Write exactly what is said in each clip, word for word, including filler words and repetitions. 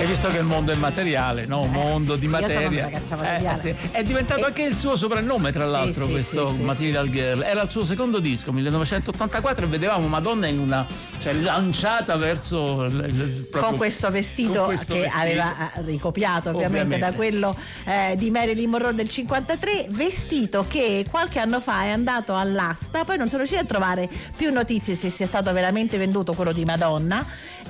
Hai visto che il mondo è materiale, no? Un mondo di materia. Io sono una ragazza materiale. Eh, sì. È diventato e... anche il suo soprannome, tra l'altro, sì, questo sì, sì, Material sì, Girl. Era il suo secondo disco, millenovecentottantaquattro, e vedevamo Madonna in una, cioè, lanciata verso il, il, proprio, con questo vestito con questo che vestito. aveva ricopiato ovviamente, ovviamente. da quello eh, di Marilyn Monroe del cinquantatré, vestito che qualche anno fa è andato all'asta, poi non sono riusciti a trovare più notizie se sia stato veramente venduto, quello di Madonna,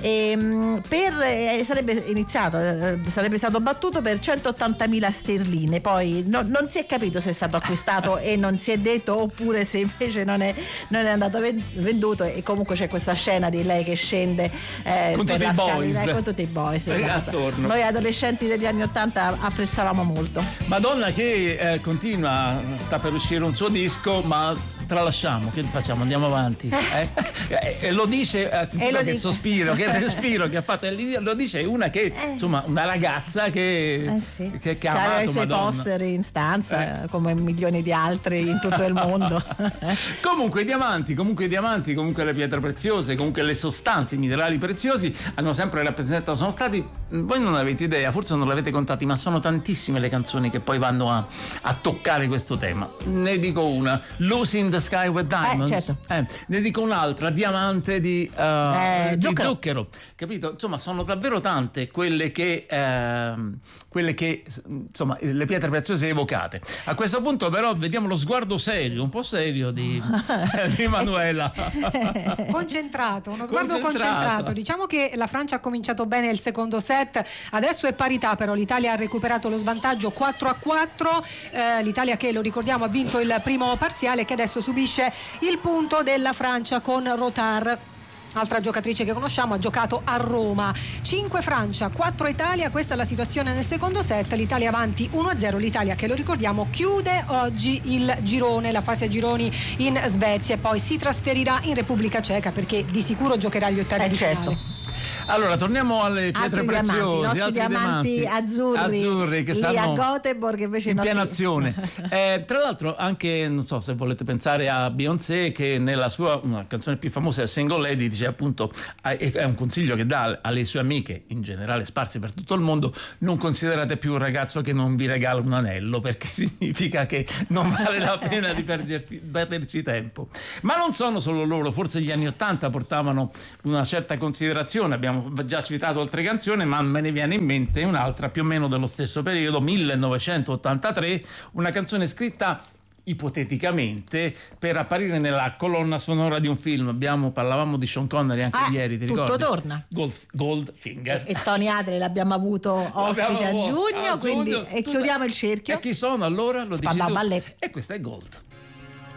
e, per, eh, sarebbe iniziato eh, sarebbe stato battuto per centottantamila sterline, poi no, non si è capito se è stato acquistato e non si è detto, oppure se invece non è, non è andato venduto, e comunque c'è questa scena di lei che scende eh, con, per tutti la boys. scala, con tutti i boys, esatto. Attorno. Noi adolescenti degli anni ottanta apprezzavamo molto. Madonna che eh, continua, sta per uscire un suo disco, ma tralasciamo, che facciamo? Andiamo avanti. Eh? E eh, lo dice, eh, e lo che dice. sospiro, che respiro che ha fatto, lo dice una che, eh. insomma, una ragazza che, eh sì. che, che ha che amato aveva i suoi Madonna. poster in stanza, eh. come milioni di altri in tutto il mondo. Comunque i diamanti, comunque i diamanti, comunque le pietre preziose, comunque le sostanze, i minerali preziosi hanno sempre rappresentato, sono stati, voi non avete idea, forse non l'avete contati, ma sono tantissime le canzoni che poi vanno a, a toccare questo tema. Ne dico una, Losing the Sky with Diamonds. Eh, certo. eh, ne dico un'altra, Diamante di, uh, eh, di zucchero. zucchero. Capito? Insomma, sono davvero tante quelle che eh, quelle che insomma, le pietre preziose evocate. A questo punto però vediamo lo sguardo serio, un po' serio di, di Manuela. Concentrato, uno sguardo Concentrato. concentrato. Diciamo che la Francia ha cominciato bene il secondo set, adesso è parità, però l'Italia ha recuperato lo svantaggio quattro a quattro, eh, l'Italia che, lo ricordiamo, ha vinto il primo parziale, che adesso subisce il punto della Francia con Rotar. Altra giocatrice che conosciamo, ha giocato a Roma. cinque Francia, quattro Italia, questa è la situazione nel secondo set, l'Italia avanti uno a zero, l'Italia che, lo ricordiamo, chiude oggi il girone, la fase a gironi in Svezia, e poi si trasferirà in Repubblica Ceca, perché di sicuro giocherà gli ottavi eh, di certo. finale. Allora, torniamo alle pietre altri preziose, diamanti, i nostri altri diamanti, diamanti azzurri, azzurri che lì stanno a Göteborg invece in nostri... piena azione. Eh, tra l'altro, anche, non so se volete pensare a Beyoncé, che nella sua una canzone più famosa è Single Lady, dice appunto, è un consiglio che dà alle sue amiche, in generale sparse per tutto il mondo: non considerate più un ragazzo che non vi regala un anello, perché significa che non vale la pena di perderci, perderci tempo. Ma non sono solo loro, forse gli anni Ottanta portavano una certa considerazione, abbiamo già citato altre canzoni, ma me ne viene in mente un'altra più o meno dello stesso periodo, millenovecentottantatré, una canzone scritta ipoteticamente per apparire nella colonna sonora di un film. Abbiamo parlavamo di Sean Connery anche ah, ieri, ti tutto ricordi? torna. Gold, Goldfinger. E, e Tony Adler l'abbiamo avuto ospite l'abbiamo a giugno, a quindi giugno, e tutta... chiudiamo il cerchio. E chi sono allora? Lo dici Spandau tu. Ballet. E questa è Gold.